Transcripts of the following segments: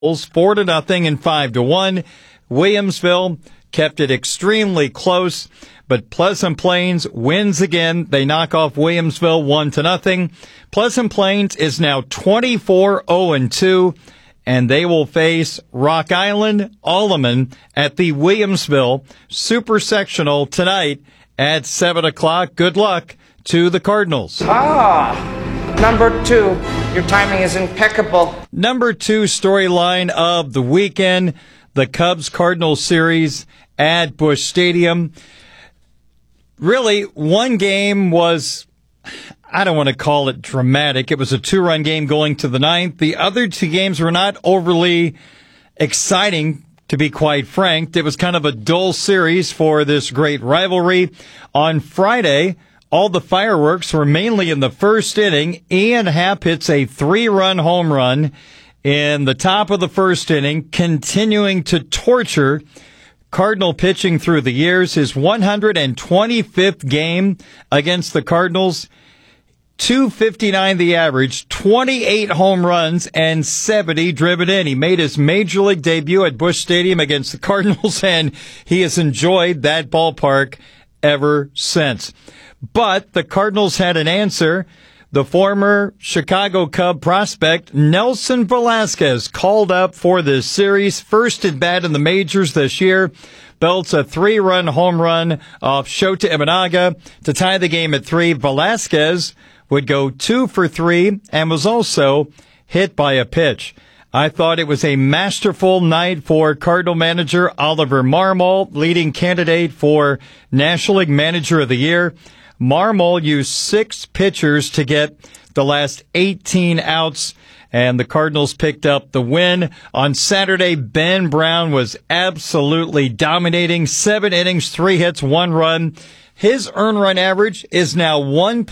4-0 and 5-1. Williamsville kept it extremely close, but Pleasant Plains wins again. They knock off Williamsville 1-0. Pleasant Plains is now 24-0-2, and they will face Rock Island Alleman at the Williamsville Super Sectional tonight at 7 o'clock. Good luck to the Cardinals. Number 2, your timing is impeccable. Number 2 storyline of the weekend, the Cubs-Cardinals series at Busch Stadium. Really, one game was, I don't want to call it dramatic. It was a 2-run game going to the 9th. The other 2 games were not overly exciting, to be quite frank. It was kind of a dull series for this great rivalry. On Friday, all the fireworks were mainly in the first inning. Ian Happ hits a 3-run home run in the top of the first inning, continuing to torture Cardinal pitching through the years. His 125th game against the Cardinals, .259 the average, 28 home runs, and 70 driven in. He made his major league debut at Busch Stadium against the Cardinals, and he has enjoyed that ballpark ever since. But the Cardinals had an answer. The former Chicago Cub prospect Nelson Velasquez called up for this series. First at bat in the majors this year. Belts a 3-run home run off Shota Imanaga to tie the game at 3. Velasquez would go 2 for 3 and was also hit by a pitch. I thought it was a masterful night for Cardinal manager Oliver Marmol, leading candidate for National League Manager of the Year. Marmol used 6 pitchers to get the last 18 outs, and the Cardinals picked up the win. On Saturday, Ben Brown was absolutely dominating. 7 innings, 3 hits, 1 run. His earned run average is now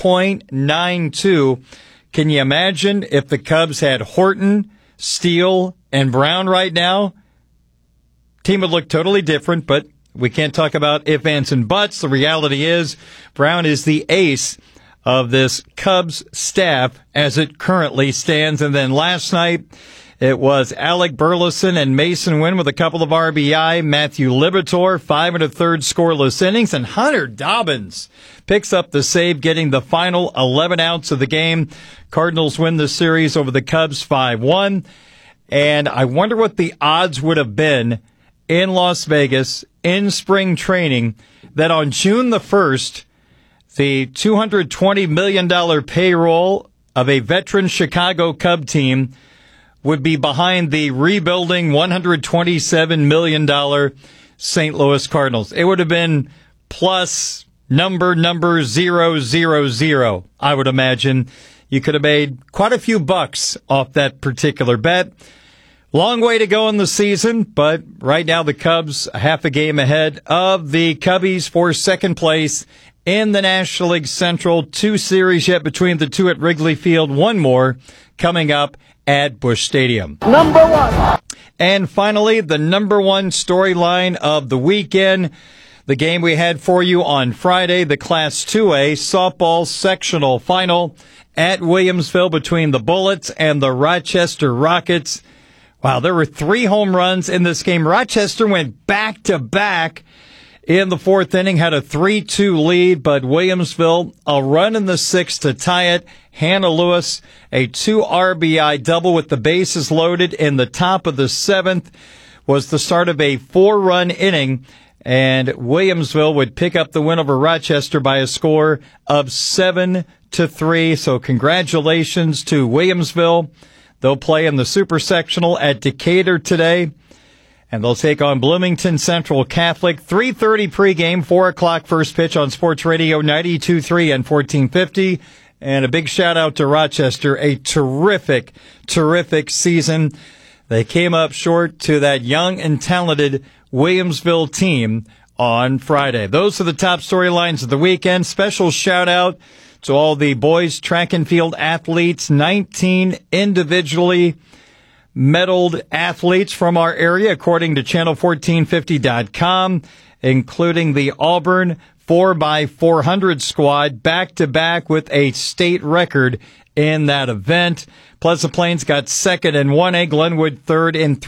1.92. Can you imagine if the Cubs had Horton, Steele, and Brown right now? Team would look totally different, but we can't talk about ifs, ands, and buts. The reality is Brown is the ace of this Cubs staff as it currently stands. And then last night, it was Alec Burleson and Mason Wynn with a couple of RBI. Matthew Liberatore, 5 1/3 scoreless innings. And Hunter Dobbins picks up the save, getting the final 11 outs of the game. Cardinals win the series over the Cubs 5-1. And I wonder what the odds would have been in Las Vegas in spring training that on June the 1st, the $220 million payroll of a veteran Chicago Cub team would be behind the rebuilding $127 million St. Louis Cardinals. It would have been plus number 000, I would imagine. You could have made quite a few bucks off that particular bet. Long way to go in the season, but right now the Cubs half a game ahead of the Cubbies for second place in the National League Central. 2 series yet between the 2 at Wrigley Field. 1 more coming up at Busch Stadium. Number 1. And finally, the number 1 storyline of the weekend. The game we had for you on Friday, the Class 2A softball sectional final at Williamsville between the Bullets and the Rochester Rockets. Wow, there were 3 home runs in this game. Rochester went back-to-back in the 4th inning, had a 3-2 lead, but Williamsville, a run in the 6th to tie it. Hannah Lewis, a 2 RBI double with the bases loaded in the top of the 7th, was the start of a 4-run inning, and Williamsville would pick up the win over Rochester by a score of 7-3. So congratulations to Williamsville. They'll play in the Super Sectional at Decatur today, and they'll take on Bloomington Central Catholic. 3:30 pregame, 4 o'clock first pitch on Sports Radio 92.3 and 1450. And a big shout-out to Rochester, a terrific, terrific season. They came up short to that young and talented Williamsville team on Friday. Those are the top storylines of the weekend. Special shout-out to all the boys track and field athletes, 19 individually medaled athletes from our area, according to channel1450.com, including the Auburn 4x400 squad, back-to-back with a state record in that event. Pleasant Plains got second in 1A, Glenwood third in